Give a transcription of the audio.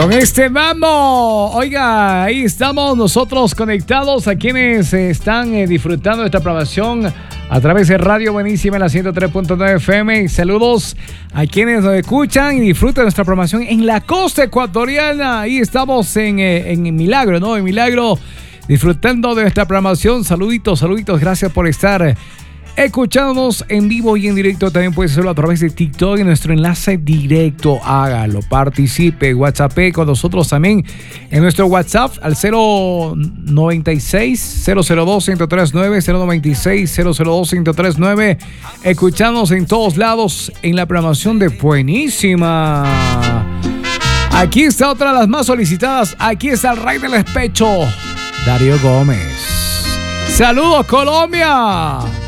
Con este vamos. Oiga, ahí estamos nosotros conectados a quienes están disfrutando de esta programación a través de Radio Buenísima en la 103.9 FM. Saludos a quienes nos escuchan y disfrutan de nuestra programación en la costa ecuatoriana. Ahí estamos en Milagro, ¿no? En Milagro, disfrutando de nuestra programación. Saluditos, saluditos. Gracias por estar escuchándonos en vivo y en directo. También puedes hacerlo a través de TikTok en nuestro enlace directo. Hágalo, participe, WhatsApp con nosotros también en nuestro WhatsApp al 096-002-1039, 096-002-1039. Escuchamos en todos lados en la programación de Buenísima. Aquí está otra de las más solicitadas. Aquí está el rey del despecho, Darío Gómez. ¡Saludos, Colombia!